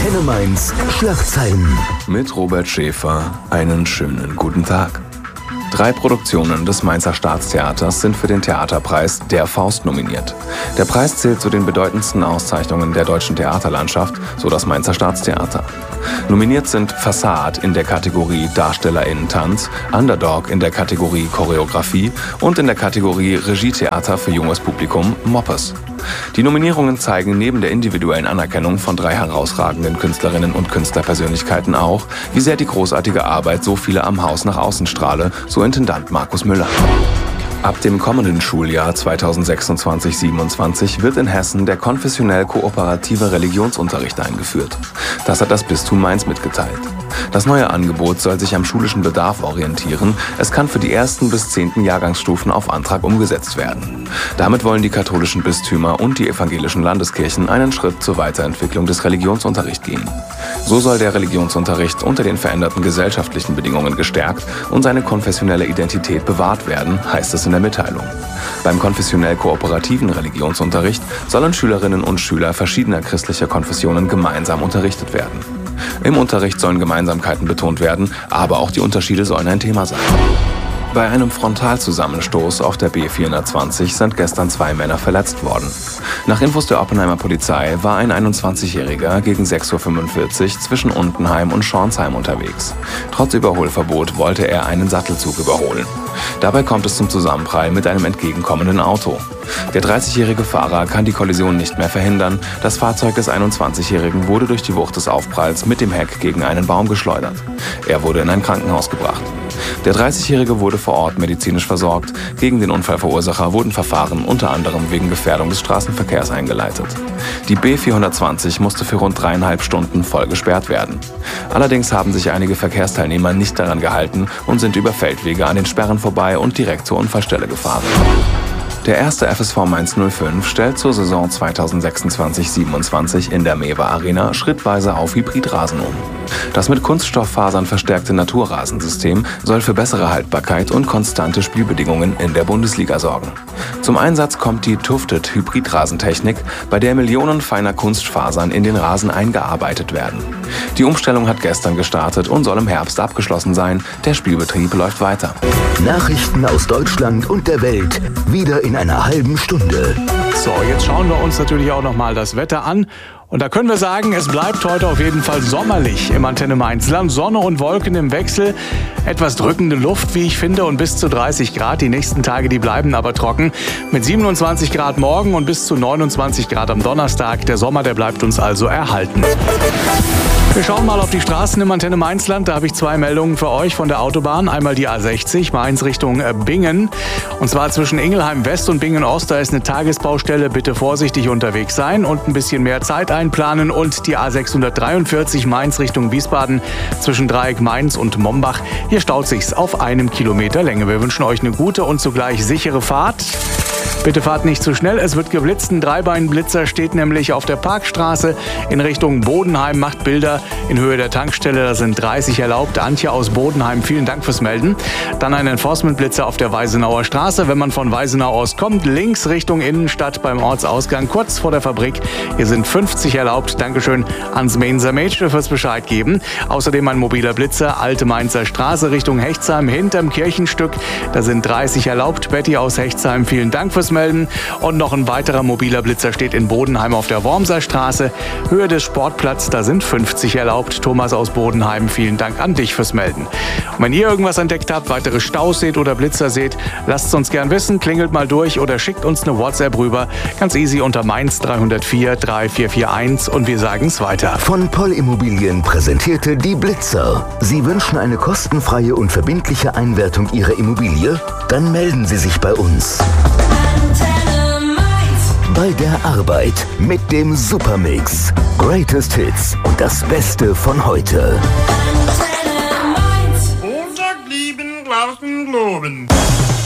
Antenne Mainz Schlagzeilen. Mit Robert Schäfer einen schönen guten Tag. 3 Produktionen des Mainzer Staatstheaters sind für den Theaterpreis Der Faust nominiert. Der Preis zählt zu den bedeutendsten Auszeichnungen der deutschen Theaterlandschaft, so das Mainzer Staatstheater. Nominiert sind Fassade in der Kategorie DarstellerInnen-Tanz, Underdog in der Kategorie Choreografie und in der Kategorie Regietheater für junges Publikum Moppes. Die Nominierungen zeigen neben der individuellen Anerkennung von 3 herausragenden Künstlerinnen und Künstlerpersönlichkeiten auch, wie sehr die großartige Arbeit so viele am Haus nach außen strahle, so Intendant Markus Müller. Ab dem kommenden Schuljahr 2026/27 wird in Hessen der konfessionell-kooperative Religionsunterricht eingeführt. Das hat das Bistum Mainz mitgeteilt. Das neue Angebot soll sich am schulischen Bedarf orientieren. Es kann für die 1. bis 10. Jahrgangsstufen auf Antrag umgesetzt werden. Damit wollen die katholischen Bistümer und die evangelischen Landeskirchen einen Schritt zur Weiterentwicklung des Religionsunterrichts gehen. So soll der Religionsunterricht unter den veränderten gesellschaftlichen Bedingungen gestärkt und seine konfessionelle Identität bewahrt werden, heißt es in der Mitteilung. Beim konfessionell-kooperativen Religionsunterricht sollen Schülerinnen und Schüler verschiedener christlicher Konfessionen gemeinsam unterrichtet werden. Im Unterricht sollen Gemeinsamkeiten betont werden, aber auch die Unterschiede sollen ein Thema sein. Bei einem Frontalzusammenstoß auf der B420 sind gestern 2 Männer verletzt worden. Nach Infos der Oppenheimer Polizei war ein 21-Jähriger gegen 6:45 Uhr zwischen Untenheim und Schornsheim unterwegs. Trotz Überholverbot wollte er einen Sattelzug überholen. Dabei kommt es zum Zusammenprall mit einem entgegenkommenden Auto. Der 30-jährige Fahrer kann die Kollision nicht mehr verhindern. Das Fahrzeug des 21-Jährigen wurde durch die Wucht des Aufpralls mit dem Heck gegen einen Baum geschleudert. Er wurde in ein Krankenhaus gebracht. Der 30-Jährige wurde vor Ort medizinisch versorgt. Gegen den Unfallverursacher wurden Verfahren unter anderem wegen Gefährdung des Straßenverkehrs eingeleitet. Die B420 musste für rund 3,5 Stunden voll gesperrt werden. Allerdings haben sich einige Verkehrsteilnehmer nicht daran gehalten und sind über Feldwege an den Sperren vorbei und direkt zur Unfallstelle gefahren. Der erste FSV Mainz 05 stellt zur Saison 2026/27 in der Mewa Arena schrittweise auf Hybridrasen um. Das mit Kunststofffasern verstärkte Naturrasensystem soll für bessere Haltbarkeit und konstante Spielbedingungen in der Bundesliga sorgen. Zum Einsatz kommt die Tufted Hybridrasentechnik, bei der Millionen feiner Kunstfasern in den Rasen eingearbeitet werden. Die Umstellung hat gestern gestartet und soll im Herbst abgeschlossen sein. Der Spielbetrieb läuft weiter. Nachrichten aus Deutschland und der Welt wieder in einer halben Stunde. So, jetzt schauen wir uns natürlich auch noch mal das Wetter an. Und da können wir sagen, es bleibt heute auf jeden Fall sommerlich im Antenne Mainz Land. Sonne und Wolken im Wechsel, etwas drückende Luft, wie ich finde, und bis zu 30 Grad. Die nächsten Tage, die bleiben aber trocken. Mit 27 Grad morgen und bis zu 29 Grad am Donnerstag. Der Sommer, der bleibt uns also erhalten. Wir schauen mal auf die Straßen im Antenne Mainzland. Da habe ich 2 Meldungen für euch von der Autobahn. Einmal die A60, Mainz Richtung Bingen. Und zwar zwischen Ingelheim West und Bingen Ost. Da ist eine Tagesbaustelle. Bitte vorsichtig unterwegs sein und ein bisschen mehr Zeit einplanen. Und die A643, Mainz Richtung Wiesbaden, zwischen Dreieck Mainz und Mombach. Hier staut sich's auf 1 Kilometer Länge. Wir wünschen euch eine gute und zugleich sichere Fahrt. Bitte fahrt nicht zu schnell, es wird geblitzt. Ein Dreibeinblitzer steht nämlich auf der Parkstraße in Richtung Bodenheim, macht Bilder in Höhe der Tankstelle. Da sind 30 erlaubt. Antje aus Bodenheim, vielen Dank fürs Melden. Dann ein Enforcement-Blitzer auf der Weisenauer Straße. Wenn man von Weisenau aus kommt, links Richtung Innenstadt beim Ortsausgang, kurz vor der Fabrik. Hier sind 50 erlaubt. Dankeschön ans Mainzer Mädchen fürs Bescheid geben. Außerdem ein mobiler Blitzer, Alte Mainzer Straße Richtung Hechtsheim, hinterm Kirchenstück. Da sind 30 erlaubt. Betty aus Hechtsheim, vielen Dank fürs Melden. Und noch ein weiterer mobiler Blitzer steht in Bodenheim auf der Wormser Straße. Höhe des Sportplatzes, da sind 50 erlaubt. Thomas aus Bodenheim, vielen Dank an dich fürs Melden. Und wenn ihr irgendwas entdeckt habt, weitere Staus seht oder Blitzer seht, lasst es uns gern wissen, klingelt mal durch oder schickt uns eine WhatsApp rüber. Ganz easy unter Mainz 304 3441 und wir sagen es weiter. Von Poll Immobilien präsentierte die Blitzer. Sie wünschen eine kostenfreie und verbindliche Einwertung Ihrer Immobilie? Dann melden Sie sich bei uns. Bei der Arbeit mit dem Supermix. Greatest Hits und das Beste von heute. Montag lieben, Glauben, Globen.